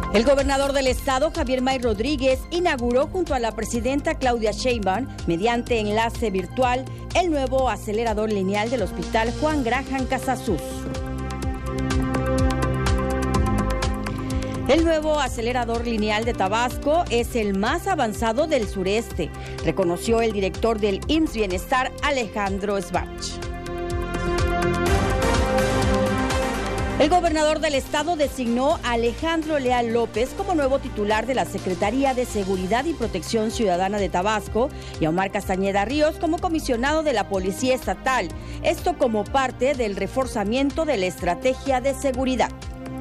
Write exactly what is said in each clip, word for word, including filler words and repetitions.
El gobernador del estado, Javier May Rodríguez, inauguró junto a la presidenta Claudia Sheinbaum, mediante enlace virtual, el nuevo acelerador lineal del Hospital Juan Graham Casasus. El nuevo acelerador lineal de Tabasco es el más avanzado del sureste, reconoció el director del I M S S Bienestar, Alejandro Sbarch. El gobernador del estado designó a Alejandro Leal López como nuevo titular de la Secretaría de Seguridad y Protección Ciudadana de Tabasco y a Omar Castañeda Ríos como comisionado de la Policía Estatal, esto como parte del reforzamiento de la estrategia de seguridad.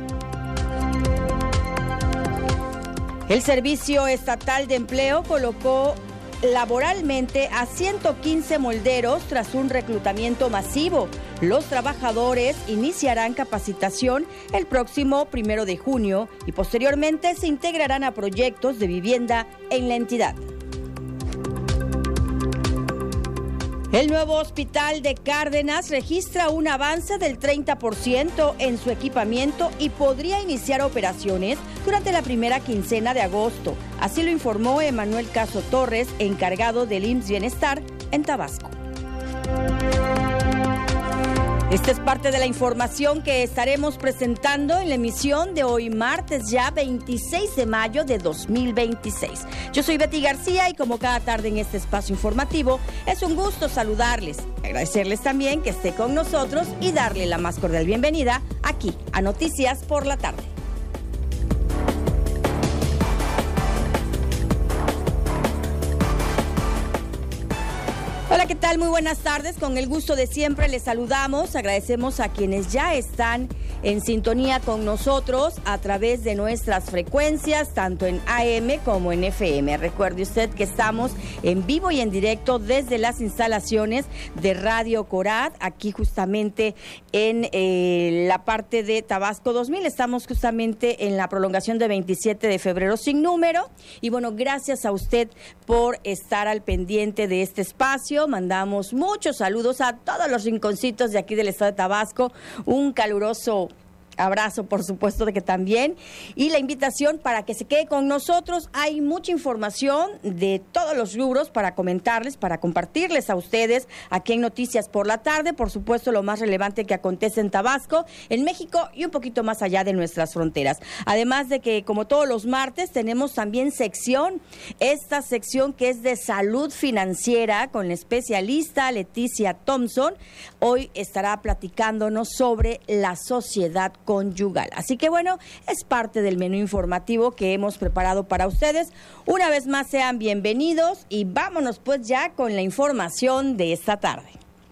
El Servicio Estatal de Empleo colocó laboralmente a ciento quince molderos tras un reclutamiento masivo. Los trabajadores iniciarán capacitación el próximo primero de junio y posteriormente se integrarán a proyectos de vivienda en la entidad. El nuevo hospital de Cárdenas registra un avance del treinta por ciento en su equipamiento y podría iniciar operaciones durante la primera quincena de agosto. Así lo informó Emanuel Caso Torres, encargado del I M S S Bienestar en Tabasco. Esta es parte de la información que estaremos presentando en la emisión de hoy martes ya veintiséis de mayo de dos mil veintiséis. Yo soy Betty García y como cada tarde en este espacio informativo es un gusto saludarles, agradecerles también que esté con nosotros y darle la más cordial bienvenida aquí a Noticias por la Tarde. Hola, ¿qué tal? Muy buenas tardes. Con el gusto de siempre les saludamos. Agradecemos a quienes ya están en sintonía con nosotros a través de nuestras frecuencias, tanto en A M como en F M. Recuerde usted que estamos en vivo y en directo desde las instalaciones de Radio Corat, aquí justamente en eh, la parte de Tabasco dos mil. Estamos justamente en la prolongación de veintisiete de febrero sin número. Y bueno, gracias a usted por estar al pendiente de este espacio. Mandamos muchos saludos a todos los rinconcitos de aquí del estado de Tabasco. Un caluroso abrazo, por supuesto, de que también. Y la invitación para que se quede con nosotros. Hay mucha información de todos los rubros para comentarles, para compartirles a ustedes aquí en Noticias por la Tarde. Por supuesto, lo más relevante que acontece en Tabasco, en México y un poquito más allá de nuestras fronteras. Además de que, como todos los martes, tenemos también sección, esta sección que es de salud financiera con la especialista Leticia Thompson. Hoy estará platicándonos sobre la sociedad conyugal. Así que bueno, es parte del menú informativo que hemos preparado para ustedes. Una vez más, sean bienvenidos y vámonos pues ya con la información de esta tarde.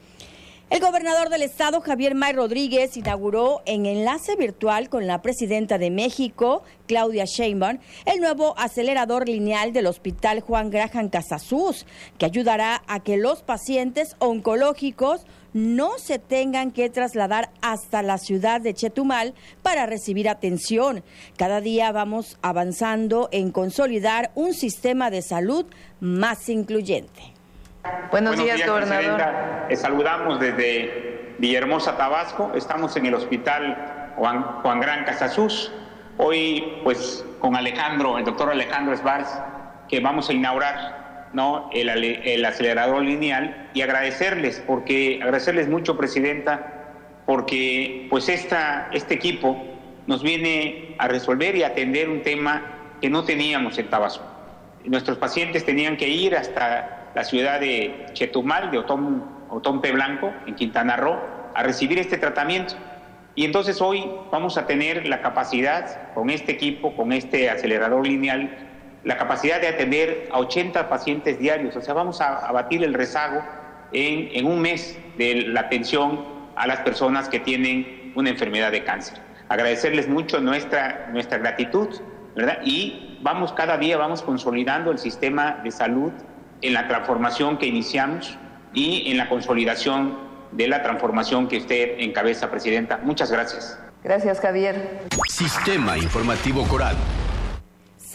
El gobernador del estado, Javier May Rodríguez, inauguró en enlace virtual con la presidenta de México, Claudia Sheinbaum, el nuevo acelerador lineal del Hospital Juan Graham Casasus, que ayudará a que los pacientes oncológicos no se tengan que trasladar hasta la ciudad de Chetumal para recibir atención. Cada día vamos avanzando en consolidar un sistema de salud más incluyente. Buenos, Buenos días, días, gobernador. Les saludamos desde Villahermosa, Tabasco. Estamos en el Hospital Juan, Juan Graham Casasus. Hoy, pues, con Alejandro, el doctor Alejandro Sbarch, que vamos a inaugurar, ¿no?, el, el acelerador lineal, y agradecerles, porque agradecerles mucho, presidenta, porque pues esta, este equipo nos viene a resolver y atender un tema que no teníamos en Tabasco. Nuestros pacientes tenían que ir hasta la ciudad de Chetumal, de Otón, Otompe Blanco, en Quintana Roo, a recibir este tratamiento. Y entonces hoy vamos a tener la capacidad, con este equipo, con este acelerador lineal, la capacidad de atender a ochenta pacientes diarios. O sea, vamos a abatir el rezago en, en un mes de la atención a las personas que tienen una enfermedad de cáncer. Agradecerles mucho nuestra, nuestra gratitud, ¿verdad? Y vamos cada día, vamos consolidando el sistema de salud en la transformación que iniciamos y en la consolidación de la transformación que usted encabeza, presidenta. Muchas gracias. Gracias, Javier. Sistema Informativo Corat.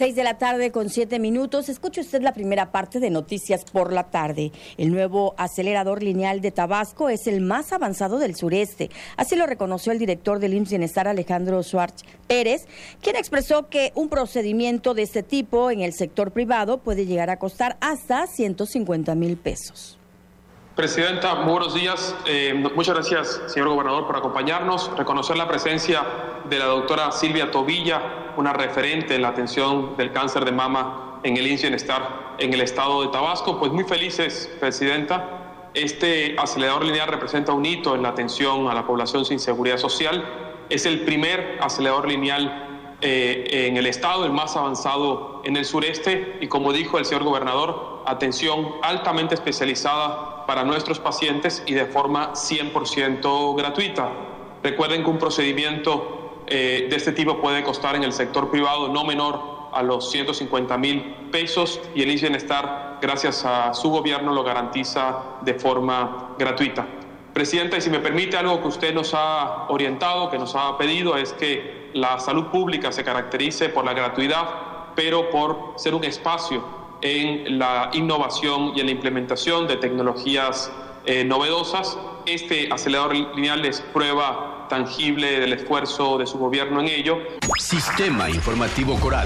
Seis de la tarde con siete minutos. Escuche usted la primera parte de Noticias por la Tarde. El nuevo acelerador lineal de Tabasco es el más avanzado del sureste. Así lo reconoció el director del I M S S Bienestar, Alejandro Schwartz Pérez, quien expresó que un procedimiento de este tipo en el sector privado puede llegar a costar hasta ciento cincuenta mil pesos. Presidenta, muy buenos días. Eh, muchas gracias, señor gobernador, por acompañarnos. Reconocer la presencia de la doctora Silvia Tobilla, una referente en la atención del cáncer de mama en el I M S S Bienestar en el estado de Tabasco. Pues muy felices, Presidenta. Este acelerador lineal representa un hito en la atención a la población sin seguridad social. Es el primer acelerador lineal eh, en el estado, el más avanzado en el sureste y, como dijo el señor gobernador, atención altamente especializada para nuestros pacientes y de forma cien por ciento gratuita. Recuerden que un procedimiento eh, de este tipo puede costar en el sector privado no menor a los ciento cincuenta mil pesos y el I M S S Bienestar, gracias a su gobierno, lo garantiza de forma gratuita. Presidenta, y si me permite, algo que usted nos ha orientado, que nos ha pedido, es que la salud pública se caracterice por la gratuidad, pero por ser un espacio en la innovación y en la implementación de tecnologías eh, novedosas. Este acelerador lineal es prueba tangible del esfuerzo de su gobierno en ello. Sistema Informativo Coral.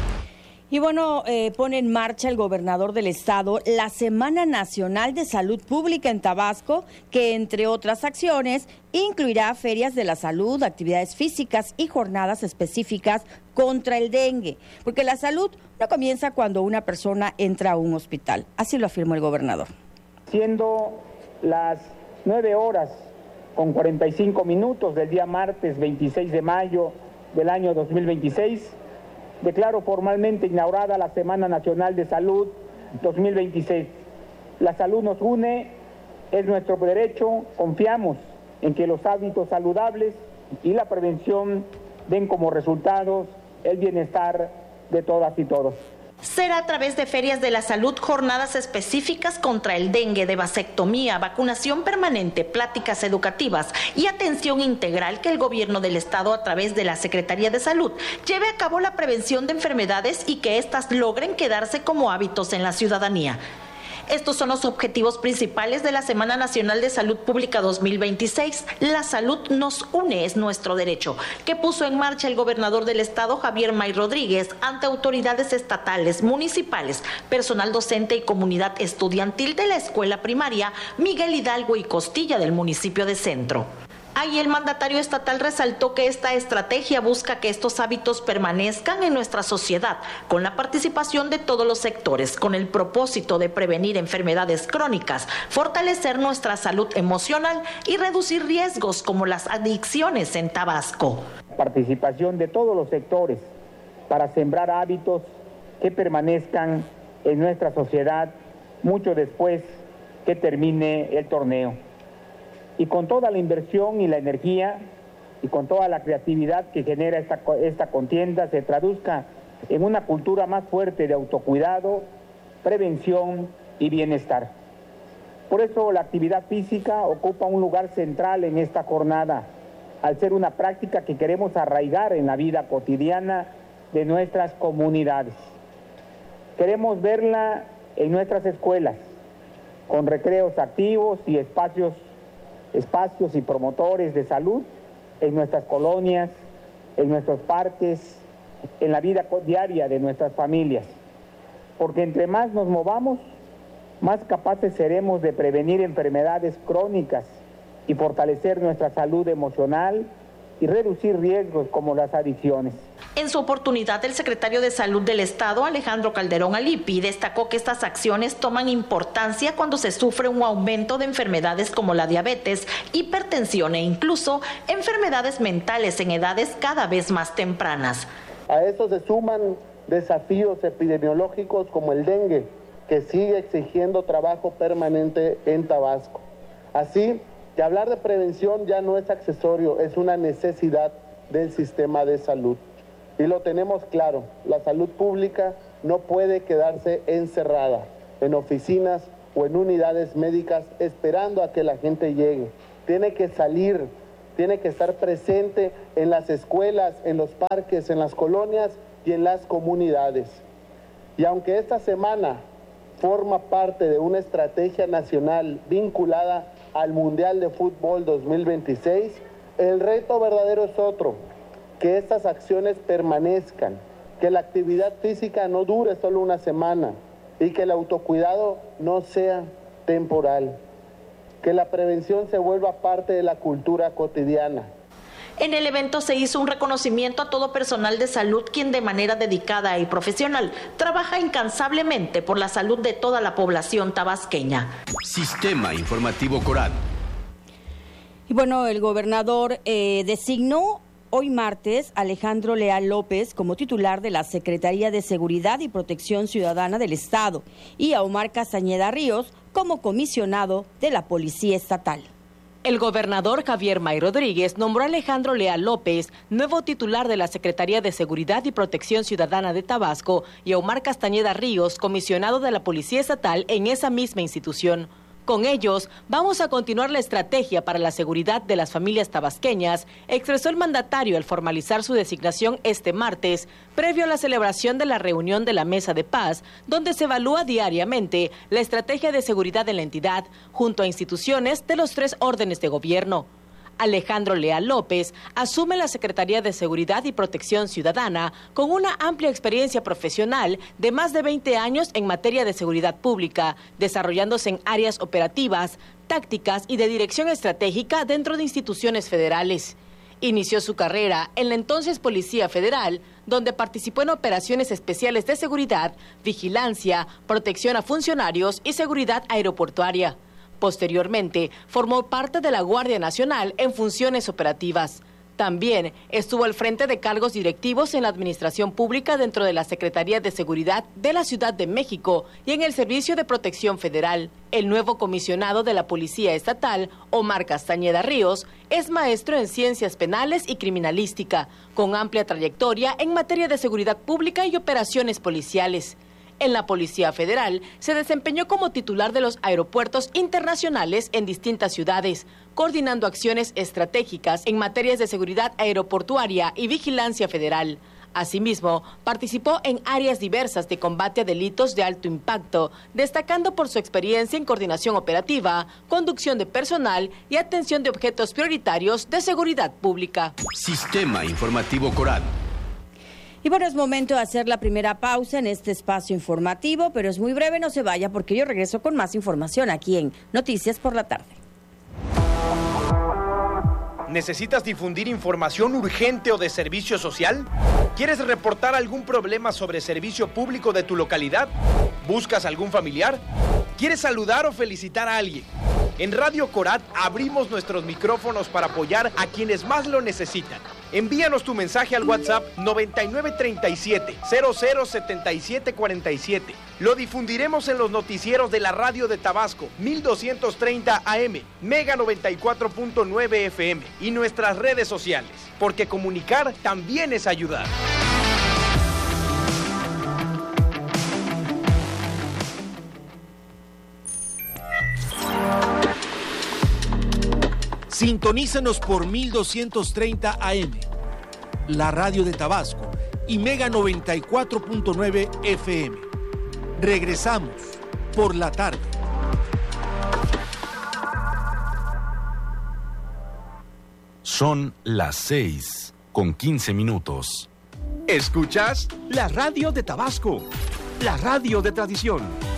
Y bueno, eh, pone en marcha el gobernador del estado la Semana Nacional de Salud Pública en Tabasco, que entre otras acciones incluirá ferias de la salud, actividades físicas y jornadas específicas contra el dengue, porque la salud no comienza cuando una persona entra a un hospital. Así lo afirmó el gobernador. Siendo las nueve horas con cuarenta y cinco minutos del día martes veintiséis de mayo del año dos mil veintiséis, declaro formalmente inaugurada la Semana Nacional de Salud dos mil veintiséis. La salud nos une, es nuestro derecho, confiamos en que los hábitos saludables y la prevención den como resultados el bienestar de todas y todos. Será a través de ferias de la salud, jornadas específicas contra el dengue, de vasectomía, vacunación permanente, pláticas educativas y atención integral que el gobierno del estado, a través de la Secretaría de Salud, lleve a cabo la prevención de enfermedades y que éstas logren quedarse como hábitos en la ciudadanía. Estos son los objetivos principales de la Semana Nacional de Salud Pública dos mil veintiséis. La salud nos une, es nuestro derecho, que puso en marcha el gobernador del estado, Javier May Rodríguez, ante autoridades estatales, municipales, personal docente y comunidad estudiantil de la escuela primaria Miguel Hidalgo y Costilla del municipio de Centro. Ahí el mandatario estatal resaltó que esta estrategia busca que estos hábitos permanezcan en nuestra sociedad, con la participación de todos los sectores, con el propósito de prevenir enfermedades crónicas, fortalecer nuestra salud emocional y reducir riesgos como las adicciones en Tabasco. Participación de todos los sectores para sembrar hábitos que permanezcan en nuestra sociedad mucho después que termine el torneo. Y con toda la inversión y la energía y con toda la creatividad que genera esta, esta contienda se traduzca en una cultura más fuerte de autocuidado, prevención y bienestar. Por eso la actividad física ocupa un lugar central en esta jornada, al ser una práctica que queremos arraigar en la vida cotidiana de nuestras comunidades. Queremos verla en nuestras escuelas, con recreos activos y espacios espacios y promotores de salud en nuestras colonias, en nuestros parques, en la vida diaria de nuestras familias. Porque entre más nos movamos, más capaces seremos de prevenir enfermedades crónicas y fortalecer nuestra salud emocional y reducir riesgos como las adicciones. En su oportunidad, el secretario de Salud del Estado, Alejandro Calderón Alipi, destacó que estas acciones toman importancia cuando se sufre un aumento de enfermedades como la diabetes, hipertensión e incluso enfermedades mentales en edades cada vez más tempranas. A eso se suman desafíos epidemiológicos como el dengue, que sigue exigiendo trabajo permanente en Tabasco. Así que hablar de prevención ya no es accesorio, es una necesidad del sistema de salud. Y lo tenemos claro, la salud pública no puede quedarse encerrada en oficinas o en unidades médicas esperando a que la gente llegue. Tiene que salir tiene que estar presente en las escuelas, en los parques, en las colonias y en las comunidades. Y aunque esta semana forma parte de una estrategia nacional vinculada al Mundial de Fútbol dos mil veintiséis, el reto verdadero es otro, que estas acciones permanezcan, que la actividad física no dure solo una semana y que el autocuidado no sea temporal, que la prevención se vuelva parte de la cultura cotidiana. En el evento se hizo un reconocimiento a todo personal de salud quien de manera dedicada y profesional trabaja incansablemente por la salud de toda la población tabasqueña. Sistema Informativo Corat. Y bueno, el gobernador eh, designó hoy martes a Alejandro Leal López como titular de la Secretaría de Seguridad y Protección Ciudadana del Estado y a Omar Castañeda Ríos como comisionado de la Policía Estatal. El gobernador Javier May Rodríguez nombró a Alejandro Leal López, nuevo titular de la Secretaría de Seguridad y Protección Ciudadana de Tabasco, y a Omar Castañeda Ríos, comisionado de la Policía Estatal en esa misma institución. Con ellos, vamos a continuar la estrategia para la seguridad de las familias tabasqueñas, expresó el mandatario al formalizar su designación este martes, previo a la celebración de la reunión de la Mesa de Paz, donde se evalúa diariamente la estrategia de seguridad de la entidad, junto a instituciones de los tres órdenes de gobierno. Alejandro Leal López asume la Secretaría de Seguridad y Protección Ciudadana con una amplia experiencia profesional de más de veinte años en materia de seguridad pública, desarrollándose en áreas operativas, tácticas y de dirección estratégica dentro de instituciones federales. Inició su carrera en la entonces Policía Federal, donde participó en operaciones especiales de seguridad, vigilancia, protección a funcionarios y seguridad aeroportuaria. Posteriormente, formó parte de la Guardia Nacional en funciones operativas. También estuvo al frente de cargos directivos en la Administración Pública dentro de la Secretaría de Seguridad de la Ciudad de México y en el Servicio de Protección Federal. El nuevo comisionado de la Policía Estatal, Omar Castañeda Ríos, es maestro en Ciencias Penales y Criminalística, con amplia trayectoria en materia de seguridad pública y operaciones policiales. En la Policía Federal se desempeñó como titular de los aeropuertos internacionales en distintas ciudades, coordinando acciones estratégicas en materias de seguridad aeroportuaria y vigilancia federal. Asimismo, participó en áreas diversas de combate a delitos de alto impacto, destacando por su experiencia en coordinación operativa, conducción de personal y atención de objetos prioritarios de seguridad pública. Sistema Informativo Corat. Y bueno, es momento de hacer la primera pausa en este espacio informativo, pero es muy breve, no se vaya porque yo regreso con más información aquí en Noticias por la Tarde. ¿Necesitas difundir información urgente o de servicio social? ¿Quieres reportar algún problema sobre servicio público de tu localidad? ¿Buscas algún familiar? ¿Quieres saludar o felicitar a alguien? En Radio Corat abrimos nuestros micrófonos para apoyar a quienes más lo necesitan. Envíanos tu mensaje al WhatsApp noventa y nueve treinta y siete, cero cero setenta y siete cuarenta y siete. Lo difundiremos en los noticieros de la radio de Tabasco, mil doscientos treinta A M, Mega noventa y cuatro punto nueve F M y nuestras redes sociales, porque comunicar también es ayudar. Sintonízanos por mil doscientos treinta A M, la radio de Tabasco, y Mega noventa y cuatro punto nueve F M. Regresamos por la tarde. Son las seis con quince minutos. ¿Escuchas? La radio de Tabasco, la radio de tradición.